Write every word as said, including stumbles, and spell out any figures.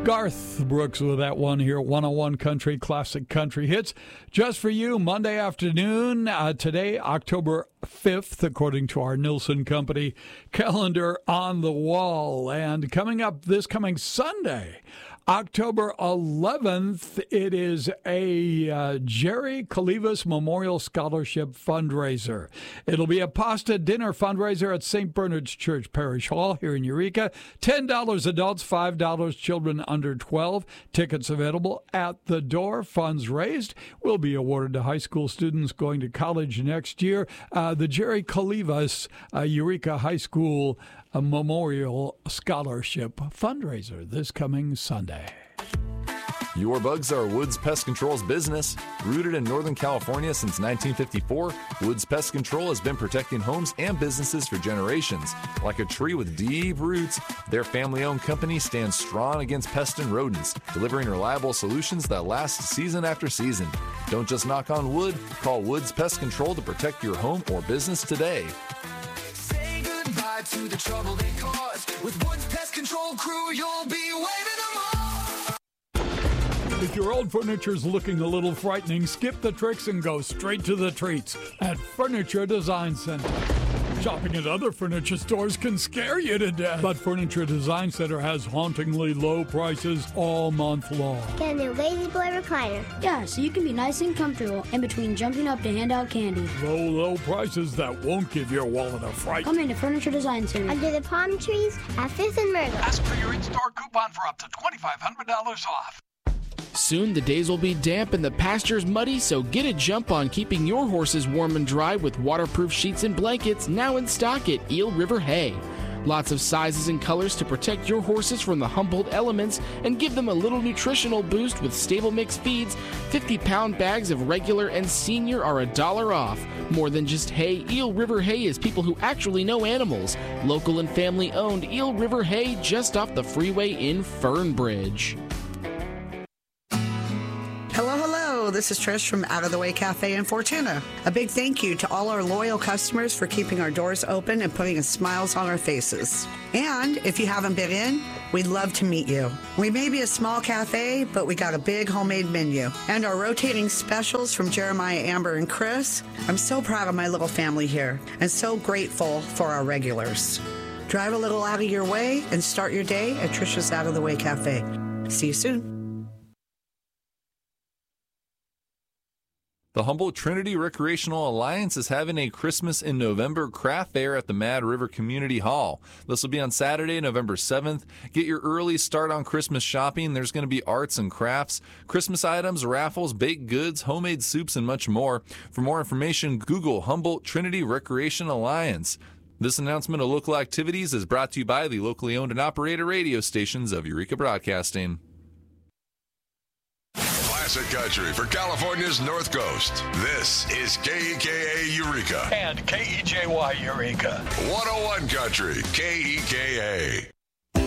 Garth Brooks with that one here, one oh one Country, Classic Country Hits. Just for you, Monday afternoon, uh, today, October fifth, according to our Nilsson Company calendar on the wall. And coming up this coming Sunday, October eleventh, it is a uh, Jerry Calivas Memorial Scholarship fundraiser. It'll be a pasta dinner fundraiser at Saint Bernard's Church Parish Hall here in Eureka. ten dollars adults, five dollars children under twelve. Tickets available at the door. Funds raised will be awarded to high school students going to college next year. Uh, the Jerry Calivas uh, Eureka High School a Memorial Scholarship fundraiser this coming Sunday. Your bugs are Woods Pest Control's business. Rooted in Northern California since nineteen fifty-four, Woods Pest Control has been protecting homes and businesses for generations. Like a tree with deep roots, their family-owned company stands strong against pests and rodents, delivering reliable solutions that last season after season. Don't just knock on wood, call Woods Pest Control to protect your home or business today. To the trouble they cause. With Woods Pest Control crew, you'll be waving them off. If your old furniture's looking a little frightening, skip the tricks and go straight to the treats at Furniture Design Center. Shopping at other furniture stores can scare you to death, but Furniture Design Center has hauntingly low prices all month long. Get a new Lazy Boy recliner. Yeah, so you can be nice and comfortable in between jumping up to hand out candy. Low, low prices that won't give your wallet a fright. Come into Furniture Design Center. Under the palm trees at Fifth and Myrtle. Ask for your in-store coupon for up to twenty-five hundred dollars off. Soon the days will be damp and the pastures muddy, so get a jump on keeping your horses warm and dry with waterproof sheets and blankets now in stock at Eel River Hay. Lots of sizes and colors to protect your horses from the Humboldt elements and give them a little nutritional boost with stable mix feeds. fifty pound bags of regular and senior are a dollar off. More than just hay, Eel River Hay is people who actually know animals. Local and family owned, Eel River Hay just off the freeway in Fernbridge. Hello, hello. This is Trish from Out of the Way Cafe in Fortuna. A big thank you to all our loyal customers for keeping our doors open and putting smiles on our faces. And if you haven't been in, we'd love to meet you. We may be a small cafe, but we got a big homemade menu. And our rotating specials from Jeremiah, Amber, and Chris. I'm so proud of my little family here and so grateful for our regulars. Drive a little out of your way and start your day at Trisha's Out of the Way Cafe. See you soon. The Humboldt Trinity Recreational Alliance is having a Christmas in November craft fair at the Mad River Community Hall. This will be on Saturday, November seventh. Get your early start on Christmas shopping. There's going to be arts and crafts, Christmas items, raffles, baked goods, homemade soups, and much more. For more information, Google Humboldt Trinity Recreation Alliance. This announcement of local activities is brought to you by the locally owned and operated radio stations of Eureka Broadcasting. Classic Country for California's North Coast. This is K E K A Eureka. And K E J Y Eureka. one oh one Country, K E K A.